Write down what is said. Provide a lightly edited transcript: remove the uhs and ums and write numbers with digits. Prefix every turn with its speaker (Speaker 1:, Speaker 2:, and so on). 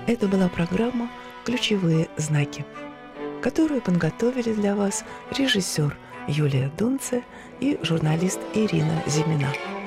Speaker 1: Это была программа «Ключевые знаки», которую подготовили для вас режиссер Юлия Дунце и журналист Ирина Зимина.